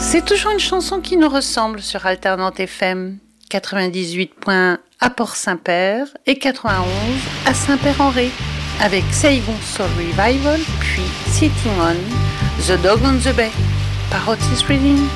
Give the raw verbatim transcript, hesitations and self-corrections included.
C'est toujours une chanson qui nous ressemble sur Alternante F M. quatre-vingt-dix-huit points à Port-Saint-Père et quatre-vingt-onze à Saint-Père-en-Ré avec Saigon Soul Revival puis Sitting On, The Dog on the Bay par Otis Redding.